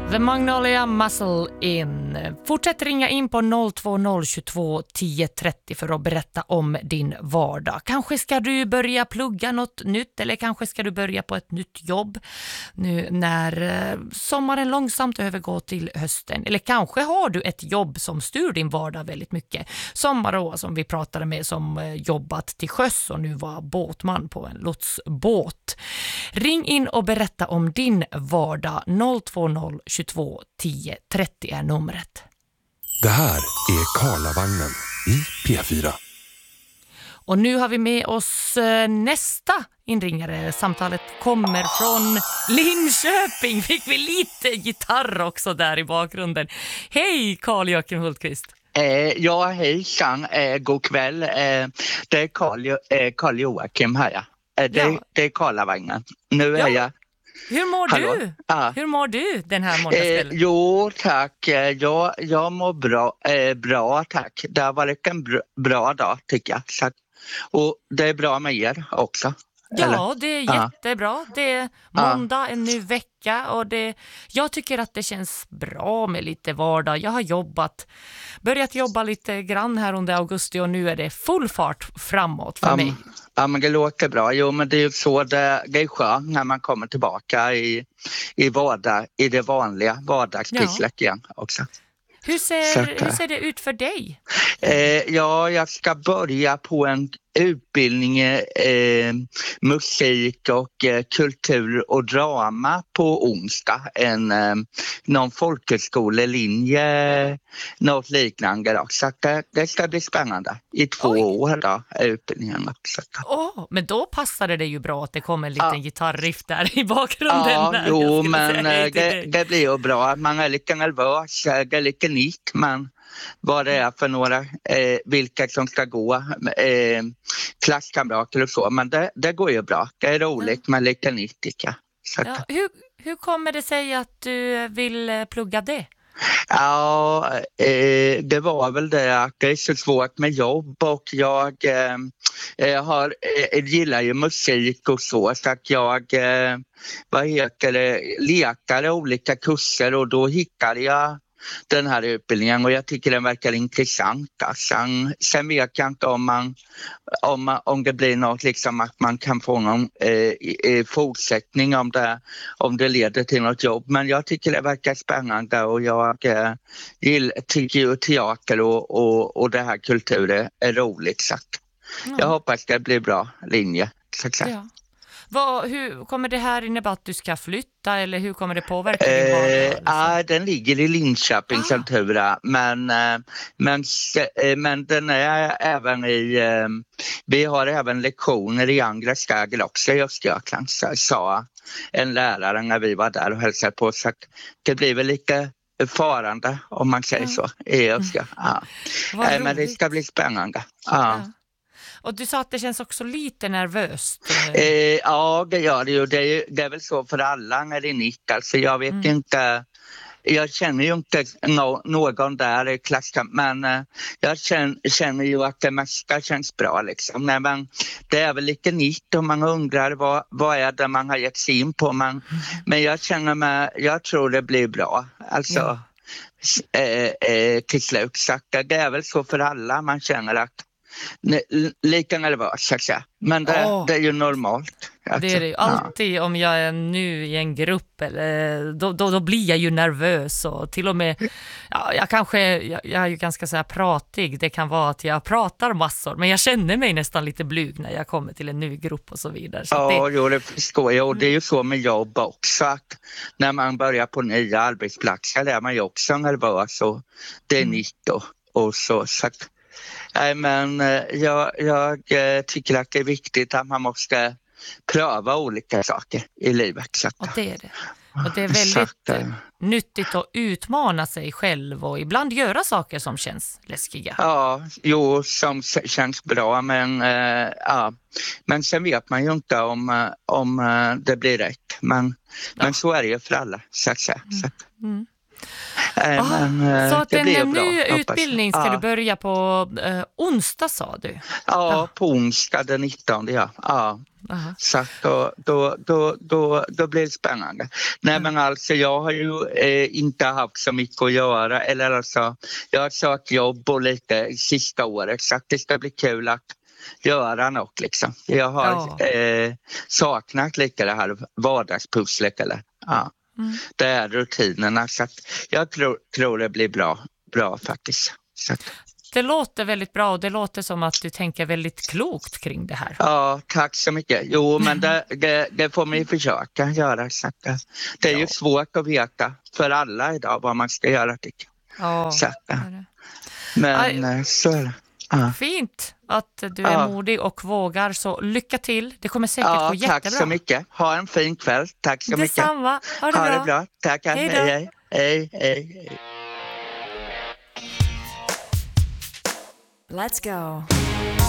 The Magnolia Muscle In. Fortsätt ringa in på 02022 1030 för att berätta om din vardag. Kanske ska du börja plugga något nytt eller kanske ska du börja på ett nytt jobb nu när sommaren långsamt övergår till hösten. Eller kanske har du ett jobb som styr din vardag väldigt mycket. Som Marå som vi pratade med som jobbat till sjöss och nu var båtman på en lotsbåt. Ring in och berätta om din vardag. 02022 1030 är numret. Det här är Karlavagnen i P4. Och nu har vi med oss nästa inringare. Samtalet kommer från Linköping. Fick vi lite gitarr också där i bakgrunden. Hej Carl-Joakim Hultqvist. Ja, hejsan. God kväll. Det är Carl-Joakim här. Ja. Det är Karlavagnen. Nu är jag... Hur mår du? Ja. Hur mår du den här måndagskvällen? Jo, tack. Jag mår bra, tack. Det har varit en bra dag, tycker jag. Så, och det är bra med er också. Ja, eller? Det är jättebra. Det är måndag, en ny vecka och jag tycker att det känns bra med lite vardag. Jag har börjat jobba lite grann här under augusti och nu är det full fart framåt för mig. Ja, men det låter bra. Jo, men det är ju så det är skönt när man kommer tillbaka i det vanliga vardagspisslet igen också. Hur ser det ut för dig? Jag ska börja på en utbildning musik och kultur och drama på onsdag. Någon folkhögskolelinje, något liknande då. Så det ska bli spännande. I 2 år då, utbildningen också. Men då passade det ju bra att det kom en liten gitarriff där i bakgrunden. Ja, jo, men det blir ju bra. Man är lite nervös, det är lite nytt, men vad det är för några, vilka som ska gå, klasskamrater och så. Men det går ju bra. Det är roligt med lite nytt, tycker jag. Hur kommer det sig att du vill plugga det? Ja, det var väl det att det är så svårt med jobb och jag gillar ju musik och så att jag lekade olika kurser och då hittade jag den här utbildningen och jag tycker den verkar intressant. Sen vet jag inte om det blir något liksom att man kan få någon fortsättning om det leder till något jobb. Men jag tycker det verkar spännande och jag tycker ju teater och det här kulturen är roligt. Så jag hoppas det blir bra linje. Ja. Hur kommer det här innebära att du ska flytta eller hur kommer det påverka din vardag? Den ligger i Linköping Centura, men den är även vi har även lektioner i andra städer också i Östergötland, sa en lärare när vi var där och hälsade på, så det blir väl lite farande om man säger så i Östergötland. Men det ska bli spännande. Ja. Och du sa att det känns också lite nervöst. Ja, det gör det ju. Det är väl så för alla när det är nytt. Alltså jag vet inte, jag känner ju inte någon där i klassen, men jag känner ju att det mesta känns bra liksom. Men det är väl lite nytt och man undrar vad är det man har gett sig in på. Men jag tror det blir bra. Alltså till slut. Så det är väl så för alla, man känner att lika nervös, så att säga. Men det är ju normalt. Alltså. Det är det ju alltid om jag är nu i en grupp eller, då blir jag ju nervös och till och med jag är ju ganska så här pratig. Det kan vara att jag pratar massor men jag känner mig nästan lite blyg när jag kommer till en ny grupp och så vidare. Så det förstår jag och det är ju så med jobb också att när man börjar på nya arbetsplatser är man ju också nervös och det är nytt och så att nej, men jag tycker att det är viktigt att man måste pröva olika saker i livet. Så. Och det är det. Och det är väldigt nyttigt att utmana sig själv och ibland göra saker som känns läskiga. Ja, som känns bra. Men sen vet man ju inte om det blir rätt. Men så är det ju för alla, så att säga. Så att det en blir bra, ny hoppas jag. utbildning ska du börja på onsdag, sa du? Ja, på onsdag den 19, ja. Aha. Så att då blir det spännande. Nej, men alltså jag har ju inte haft så mycket att göra. Eller alltså, jag har sökt jobb och lite sista året, så att det ska bli kul att göra något liksom. Jag har saknat lite det här vardagspusslet eller det är rutinerna, så att jag tror det blir bra faktiskt. Så att. Det låter väldigt bra och det låter som att du tänker väldigt klokt kring det här. Ja, tack så mycket. Jo, men det får man ju försöka göra. Så att det är ju svårt att veta för alla idag vad man ska göra, tycker jag. Ja, så att, det. Men så är det. Fint att du är modig och vågar, så lycka till. Det kommer säkert gå jättebra. Tack så mycket. Ha en fin kväll. Tack så mycket. Detsamma. Ha det bra. Tack. Hej. Let's go.